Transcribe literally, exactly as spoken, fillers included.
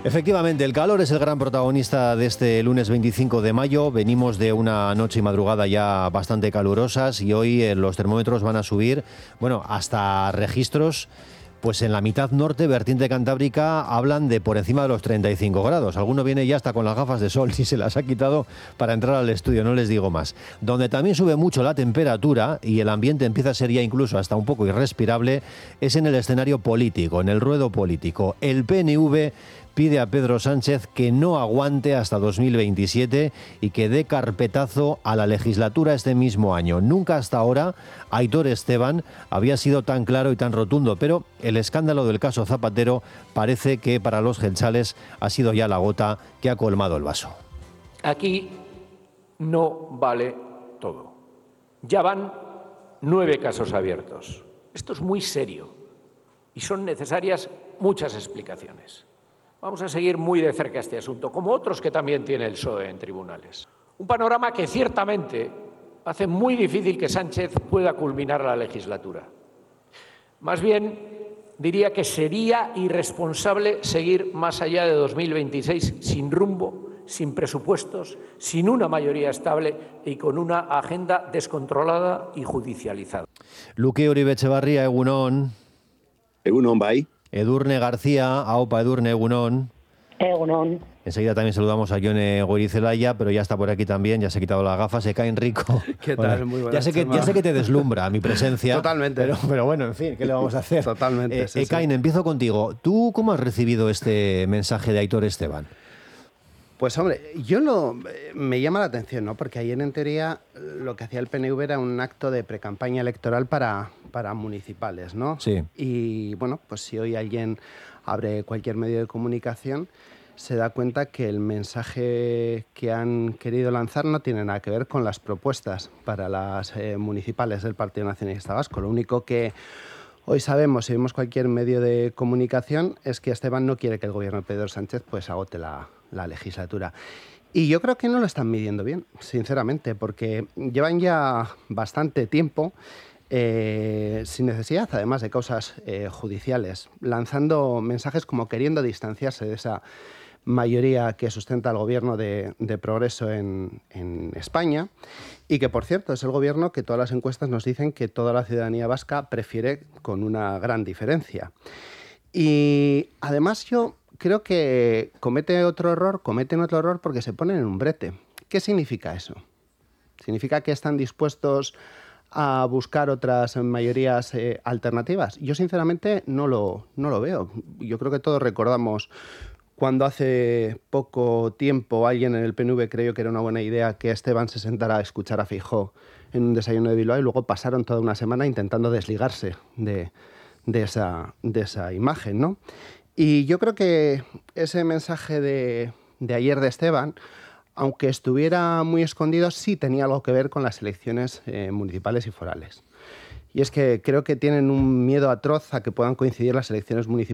Efectivamente, el calor es el gran protagonista de este lunes veinticinco de mayo. Venimos de una noche y madrugada ya bastante calurosas y hoy eh, los termómetros van a subir, bueno, hasta registros. Pues en la mitad norte, vertiente cantábrica, hablan de por encima de los treinta y cinco grados. Alguno viene ya hasta con las gafas de sol y se las ha quitado para entrar al estudio, no les digo más. Donde también sube mucho la temperatura y el ambiente empieza a ser ya incluso hasta un poco irrespirable es en el escenario político, en el ruedo político. El P N V pide a Pedro Sánchez que no aguante hasta dos mil veintisiete y que dé carpetazo a la legislatura este mismo año. Nunca hasta ahora Aitor Esteban había sido tan claro y tan rotundo, pero el escándalo del caso Zapatero parece que para los jeltzales ha sido ya la gota que ha colmado el vaso. Aquí no vale todo. Ya van nueve casos abiertos. Esto es muy serio y son necesarias muchas explicaciones. Vamos a seguir muy de cerca este asunto, como otros que también tiene el P S O E en tribunales. Un panorama que ciertamente hace muy difícil que Sánchez pueda culminar la legislatura. Más bien, diría que sería irresponsable seguir más allá de dos mil veintiséis sin rumbo, sin presupuestos, sin una mayoría estable y con una agenda descontrolada y judicializada. Luque Uribe Etxebarria, egunon. Egunon, bai. Edurne García, aupa Edurne, egunon. Egunon. Enseguida también saludamos a Jone Goirizelaya, pero ya está por aquí también, ya se ha quitado las gafas, se caen rico. ¿Qué tal? Bueno, Muy buenas, ya sé que Ya sé que te deslumbra mi presencia. Totalmente. Pero, pero bueno, en fin, ¿qué le vamos a hacer? Totalmente, Eh, sí, Ekain, sí. empiezo contigo. ¿Tú cómo has recibido este mensaje de Aitor Esteban? Pues hombre, yo lo, me llama la atención, ¿no? Porque ayer en teoría lo que hacía el P N V era un acto de precampaña electoral para, para municipales, ¿no? Sí. Y bueno, pues si hoy alguien abre cualquier medio de comunicación, se da cuenta que el mensaje que han querido lanzar no tiene nada que ver con las propuestas para las eh, municipales del Partido Nacionalista Vasco. Lo único que hoy sabemos, si vemos cualquier medio de comunicación, es que Esteban no quiere que el gobierno de Pedro Sánchez pues agote la, la legislatura. Y yo creo que no lo están midiendo bien, sinceramente, porque llevan ya bastante tiempo Eh, sin necesidad, además de causas eh, judiciales, lanzando mensajes como queriendo distanciarse de esa mayoría que sustenta el gobierno de, de progreso en, en España y que, por cierto, es el gobierno que todas las encuestas nos dicen que toda la ciudadanía vasca prefiere con una gran diferencia. Y además yo creo que comete otro error, cometen otro error porque se ponen en un brete. ¿Qué significa eso? ¿Significa que están dispuestos a buscar otras mayorías eh, alternativas? Yo sinceramente no lo, no lo veo. Yo creo que todos recordamos cuando hace poco tiempo alguien en el P N V creyó que era una buena idea que Esteban se sentara a escuchar a Feijóo en un desayuno de Bilbao y luego pasaron toda una semana intentando desligarse de, de, esa, de esa imagen, ¿no? Y yo creo que ese mensaje de, de ayer de Esteban, aunque estuviera muy escondido, sí tenía algo que ver con las elecciones eh, municipales y forales. Y es que creo que tienen un miedo atroz a que puedan coincidir las elecciones municipales